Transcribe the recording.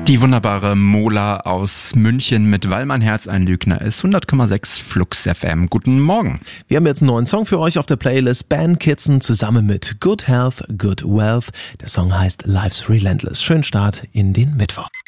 Die wunderbare Mola aus München mit Weil mein Herz ein Lügner ist. 100,6 Flux FM. Guten Morgen. Wir haben jetzt einen neuen Song für euch auf der Playlist. Ben Kitson zusammen mit Good Health, Good Wealth. Der Song heißt Life's Relentless. Schönen Start in den Mittwoch.